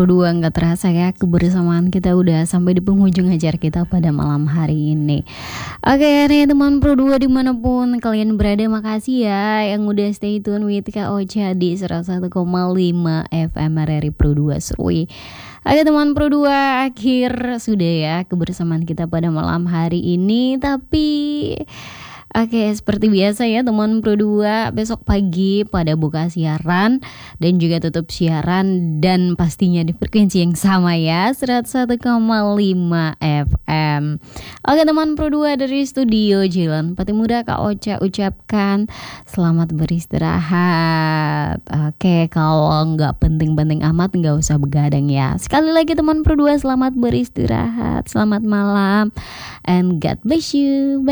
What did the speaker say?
Pro 2, nggak terasa ya kebersamaan kita udah sampai di penghujung ajar kita pada malam hari ini. Oke nih teman Pro 2 dimanapun kalian berada, makasih ya yang udah stay tune with Kak Ocha di 101,5 FM RRI Pro 2 Serui. Oke teman Pro 2, akhir sudah ya kebersamaan kita pada malam hari ini. Tapi oke, seperti biasa ya teman Pro 2, besok pagi pada buka siaran dan juga tutup siaran, dan pastinya di frekuensi yang sama ya, 101,5 FM. Oke teman Pro 2, dari studio Jalan Patimuda Kak Ocha ucapkan selamat beristirahat. Oke, kalau nggak penting-penting amat nggak usah begadang ya. Sekali lagi teman Pro 2, selamat beristirahat, selamat malam, and God bless you. Bye.